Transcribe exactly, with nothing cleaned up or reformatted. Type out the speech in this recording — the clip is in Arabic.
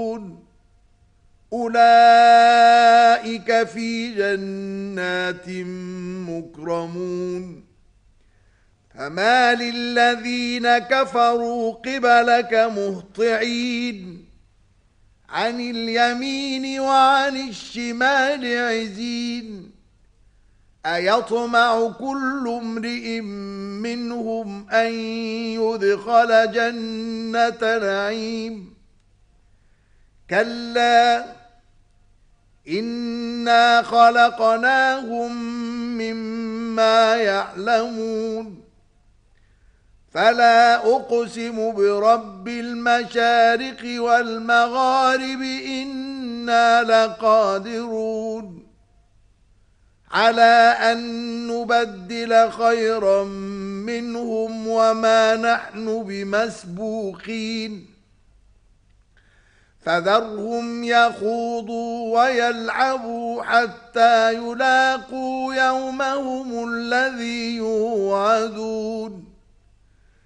أولئك في جنات مكرمون فما للذين كفروا قبلك مهطعين عن اليمين وعن الشمال عزين أيطمع كل امرئ منهم أن يدخل جنة نعيم كلا إنا خلقناهم مما يعلمون فلا أقسم برب المشارق والمغارب إنا لقادرون على أن نبدل خيرا منهم وما نحن بمسبوقين فذرهم يخوضوا ويلعبوا حتى يلاقوا يومهم الذي يوعدون